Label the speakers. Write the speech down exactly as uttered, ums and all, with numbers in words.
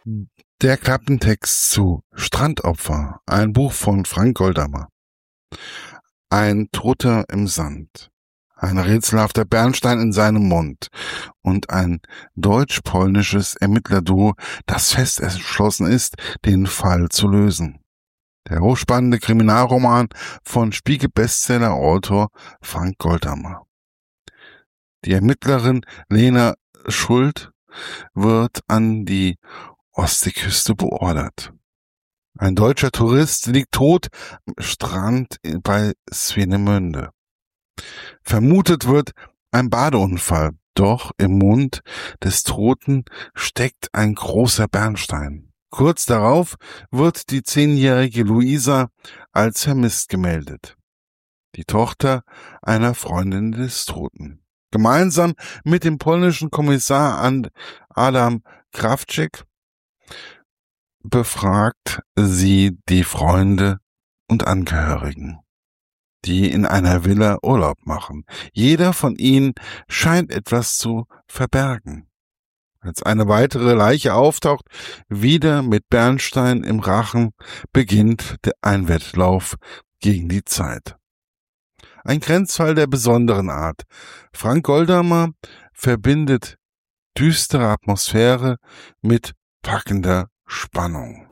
Speaker 1: Der Klappentext zu Strandopfer, ein Buch von Frank Goldamer. Ein Toter im Sand, ein rätselhafter Bernstein in seinem Mund und ein deutsch-polnisches Ermittlerduo, das fest entschlossen ist, den Fall zu lösen. Der hochspannende Kriminalroman von Spiegel-Bestseller-Autor Frank Goldamer. Die Ermittlerin Lena Schuld wird an die Ostseeküste beordert. Ein deutscher Tourist liegt tot am Strand bei Swinemünde. Vermutet wird ein Badeunfall, doch im Mund des Toten steckt ein großer Bernstein. Kurz darauf wird die zehnjährige Luisa als vermisst gemeldet. Die Tochter einer Freundin des Toten. Gemeinsam mit dem polnischen Kommissar Adam Krawczyk befragt sie die Freunde und Angehörigen, die in einer Villa Urlaub machen. Jeder von ihnen scheint etwas zu verbergen. Als eine weitere Leiche auftaucht, wieder mit Bernstein im Rachen, beginnt ein Wettlauf gegen die Zeit. Ein Grenzfall der besonderen Art. Frank Goldamer verbindet düstere Atmosphäre mit packender Spannung.